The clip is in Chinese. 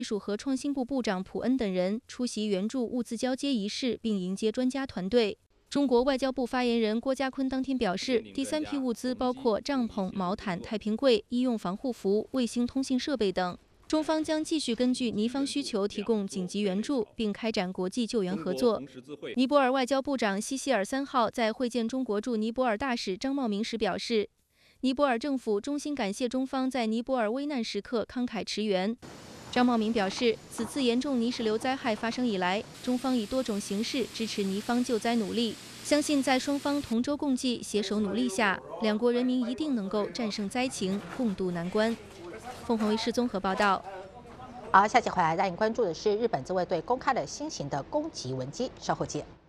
技术和创新部部长普恩等人出席援助物资交接仪式，并迎接专家团队。中国外交部发言人郭家坤当天表示，第3批物资包括帐篷、毛毯、太平柜、医用防护服、卫星通信设备等。中方将继续根据尼方需求提供紧急援助，并开展国际救援合作。尼泊尔外交部长西希尔3号在会见中国驻尼泊尔大使张茂明时表示，尼泊尔政府衷心感谢中方在尼泊尔危难时刻慷慨驰援。张茂明表示，此次严重泥石流灾害发生以来，中方以多种形式支持尼方救灾努力，相信在双方同舟共济、携手努力下，两国人民一定能够战胜灾情，共度难关。凤凰卫视综合报道。 好，下集回来带您关注的是日本自卫队公开了新型的攻击文机，稍后见。